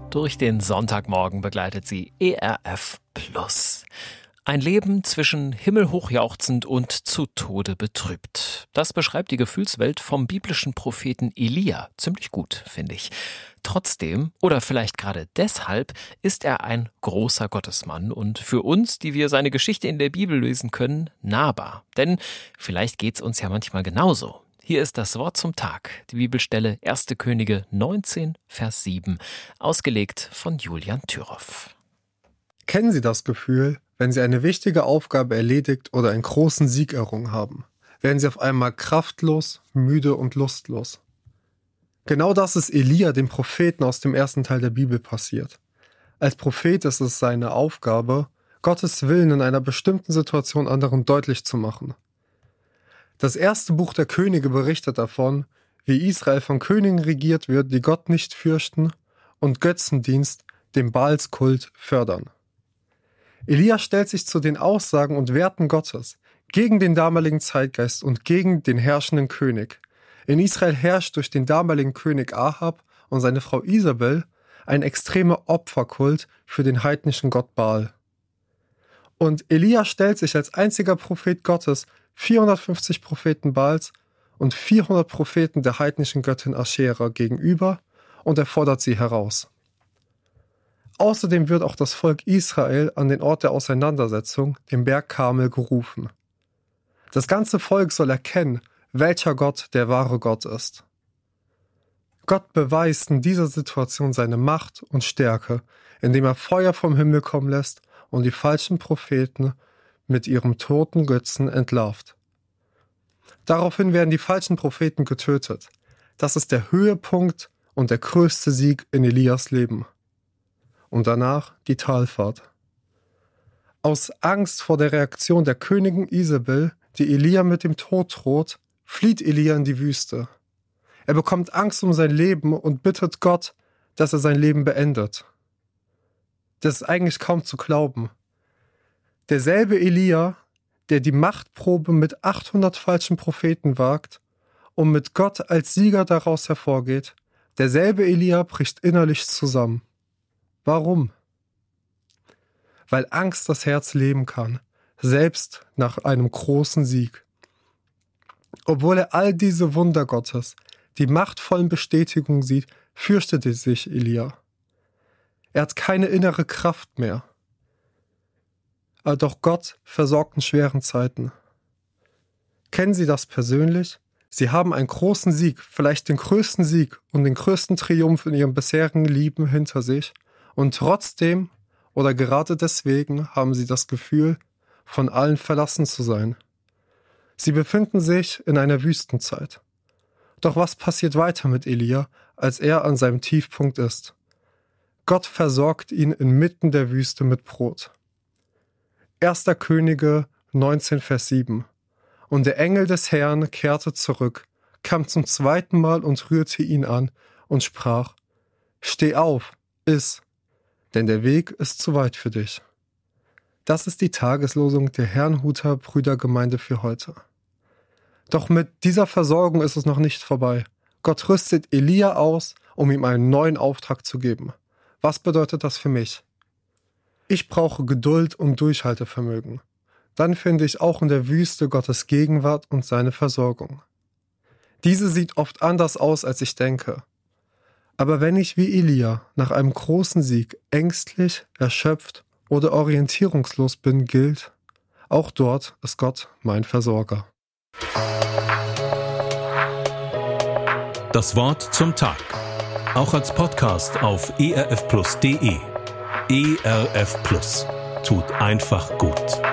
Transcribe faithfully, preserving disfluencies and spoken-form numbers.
Durch den Sonntagmorgen begleitet sie E R F Plus. Ein Leben zwischen himmelhoch jauchzend und zu Tode betrübt. Das beschreibt die Gefühlswelt vom biblischen Propheten Elia ziemlich gut, finde ich. Trotzdem, oder vielleicht gerade deshalb, ist er ein großer Gottesmann und für uns, die wir seine Geschichte in der Bibel lesen können, nahbar. Denn vielleicht geht's uns ja manchmal genauso. Hier ist das Wort zum Tag, die Bibelstelle erste Könige neunzehn, Vers sieben, ausgelegt von Julian Thüroff. Kennen Sie das Gefühl, wenn Sie eine wichtige Aufgabe erledigt oder einen großen Sieg errungen haben? Werden Sie auf einmal kraftlos, müde und lustlos? Genau das ist Elia, dem Propheten aus dem ersten Teil der Bibel, passiert. Als Prophet ist es seine Aufgabe, Gottes Willen in einer bestimmten Situation anderen deutlich zu machen. Das erste Buch der Könige berichtet davon, wie Israel von Königen regiert wird, die Gott nicht fürchten und Götzendienst, den Baalskult, fördern. Elia stellt sich zu den Aussagen und Werten Gottes gegen den damaligen Zeitgeist und gegen den herrschenden König. In Israel herrscht durch den damaligen König Ahab und seine Frau Isabel ein extremer Opferkult für den heidnischen Gott Baal. Und Elia stellt sich als einziger Prophet Gottes vierhundertfünfzig Propheten Baals und vierhundert Propheten der heidnischen Göttin Aschera gegenüber und er fordert sie heraus. Außerdem wird auch das Volk Israel an den Ort der Auseinandersetzung, den Berg Karmel, gerufen. Das ganze Volk soll erkennen, welcher Gott der wahre Gott ist. Gott beweist in dieser Situation seine Macht und Stärke, indem er Feuer vom Himmel kommen lässt und die falschen Propheten mit ihrem toten Götzen entlarvt. Daraufhin werden die falschen Propheten getötet. Das ist der Höhepunkt und der größte Sieg in Elias Leben. Und danach die Talfahrt. Aus Angst vor der Reaktion der Königin Isabel, die Elia mit dem Tod droht, flieht Elia in die Wüste. Er bekommt Angst um sein Leben und bittet Gott, dass er sein Leben beendet. Das ist eigentlich kaum zu glauben. Derselbe Elia, der die Machtprobe mit achthundert falschen Propheten wagt und mit Gott als Sieger daraus hervorgeht, derselbe Elia bricht innerlich zusammen. Warum? Weil Angst das Herz lähmen kann, selbst nach einem großen Sieg. Obwohl er all diese Wunder Gottes, die machtvollen Bestätigungen sieht, fürchtete sich Elia. Er hat keine innere Kraft mehr. Aber doch Gott versorgt in schweren Zeiten. Kennen Sie das persönlich? Sie haben einen großen Sieg, vielleicht den größten Sieg und den größten Triumph in Ihrem bisherigen Leben hinter sich. Und trotzdem oder gerade deswegen haben Sie das Gefühl, von allen verlassen zu sein. Sie befinden sich in einer Wüstenzeit. Doch was passiert weiter mit Elia, als er an seinem Tiefpunkt ist? Gott versorgt ihn inmitten der Wüste mit Brot. erste Könige neunzehn, Vers sieben. Und der Engel des Herrn kehrte zurück, kam zum zweiten Mal und rührte ihn an und sprach: Steh auf, iss, denn der Weg ist zu weit für dich. Das ist die Tageslosung der Herrnhuter Brüdergemeinde für heute. Doch mit dieser Versorgung ist es noch nicht vorbei. Gott rüstet Elia aus, um ihm einen neuen Auftrag zu geben. Was bedeutet das für mich? Ich brauche Geduld und Durchhaltevermögen. Dann finde ich auch in der Wüste Gottes Gegenwart und seine Versorgung. Diese sieht oft anders aus, als ich denke. Aber wenn ich wie Elia nach einem großen Sieg ängstlich, erschöpft oder orientierungslos bin, gilt, auch dort ist Gott mein Versorger. Das Wort zum Tag. Auch als Podcast auf e r f plus punkt d e. E R F Plus. Tut einfach gut.